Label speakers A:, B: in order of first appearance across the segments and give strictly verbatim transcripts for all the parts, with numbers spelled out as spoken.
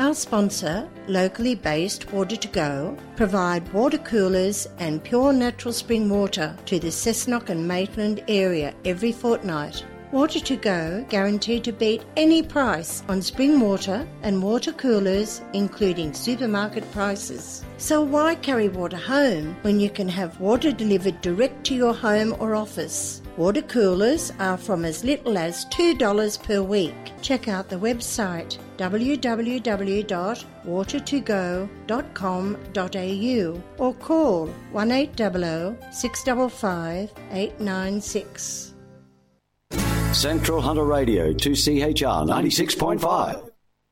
A: Our sponsor, locally based Water to Go, provide water coolers and pure natural spring water to the Cessnock and Maitland area every fortnight. Water to Go guaranteed to beat any price on spring water and water coolers, including supermarket prices. So why carry water home when you can have water delivered direct to your home or office? Water coolers are from as little as two dollars per week. Check out the website w w w dot water to go dot com dot a u or call one eight hundred, six five five, eight nine six.
B: Central Hunter Radio, two C H R ninety-six point five.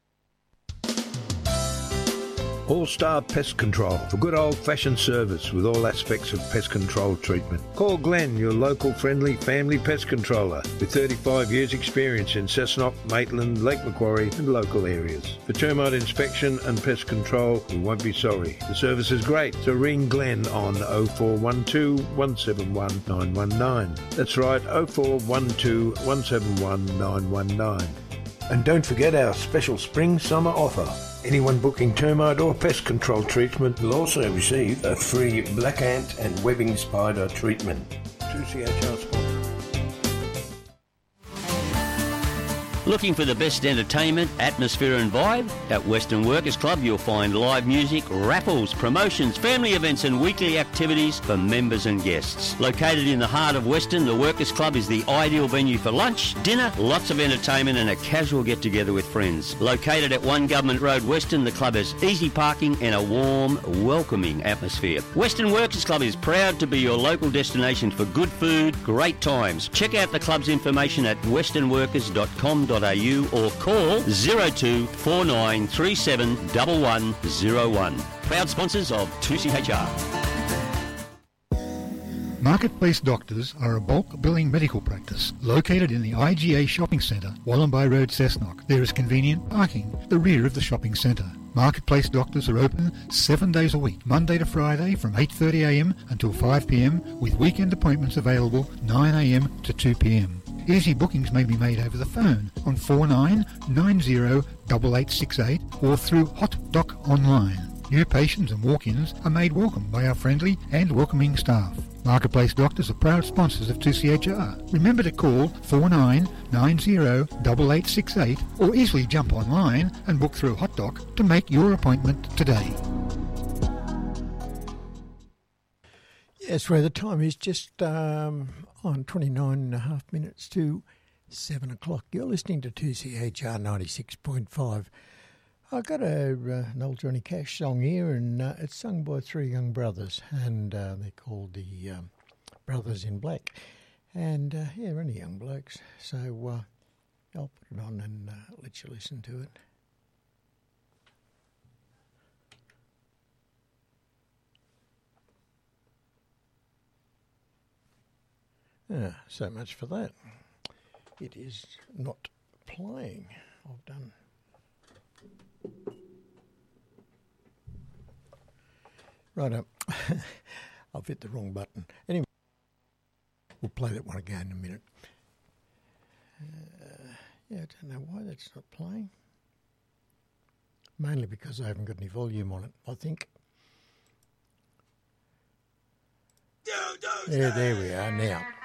C: All-Star Pest Control for good old-fashioned service with all aspects of pest control treatment. Call Glenn, your local friendly family pest controller with thirty-five years experience in Cessnock, Maitland, Lake Macquarie and local areas. For termite inspection and pest control, we won't be sorry. The service is great, so ring Glenn on oh four one two, one seven one, nine one nine. That's right, oh four one two, one seven one, nine one nine. And don't forget our special spring-summer offer. Anyone booking termite or pest control treatment will also receive a free black ant and webbing spider treatment. two C H R Sport.
D: Looking for the best entertainment, atmosphere and vibe? At Western Workers Club you'll find live music, raffles, promotions, family events and weekly activities for members and guests. Located in the heart of Western, the Workers Club is the ideal venue for lunch, dinner, lots of entertainment and a casual get-together with friends. Located at one Government Road Western, the club has easy parking and a warm, welcoming atmosphere. Western Workers Club is proud to be your local destination for good food, great times. Check out the club's information at western workers dot com dot a u or call zero two four nine three seven one one zero one. Proud sponsors of two C H R.
E: Marketplace Doctors are a bulk billing medical practice located in the I G A Shopping Centre, Wallumbye Road, Cessnock. There is convenient parking at the rear of the shopping centre. Marketplace Doctors are open seven days a week, Monday to Friday from eight thirty a m until five p m with weekend appointments available nine a m to two p m Easy bookings may be made over the phone on four nine nine zero eight eight six eight or through HotDoc online. New patients and walk-ins are made welcome by our friendly and welcoming staff. Marketplace Doctors are proud sponsors of two C H R. Remember to call four nine nine zero eight eight six eight or easily jump online and book through HotDoc to make your appointment today.
F: Yes, where the time is just um, on twenty-nine and a half minutes to seven o'clock. You're listening to two C H R ninety-six point five. I've got a, uh, an old Johnny Cash song here, and uh, it's sung by three young brothers, and uh, they're called the um, Brothers in Black. And, uh, yeah, they're only young blokes, so uh, I'll put it on and uh, let you listen to it. Ah, so much for that. It is not playing. I've done. Right up. I've hit the wrong button. Anyway, we'll play that one again in a minute. Uh, yeah, I don't know why that's not playing. Mainly because I haven't got any volume on it, I think. Yeah, there we are now.